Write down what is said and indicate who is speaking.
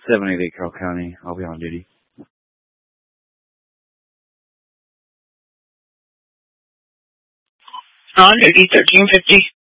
Speaker 1: 788 Carroll County. I'll be on duty.
Speaker 2: On duty, 1350.